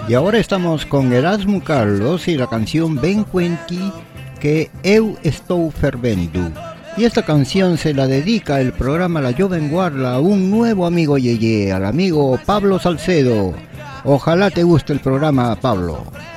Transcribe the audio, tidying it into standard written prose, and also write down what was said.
Y ahora estamos con Erasmo Carlos y la canción Ben Cuenti que eu estou fervendo. Y esta canción se la dedica el programa La Joven Guarda a un nuevo amigo Yeye, al amigo Pablo Salcedo. Ojalá te guste el programa, Pablo.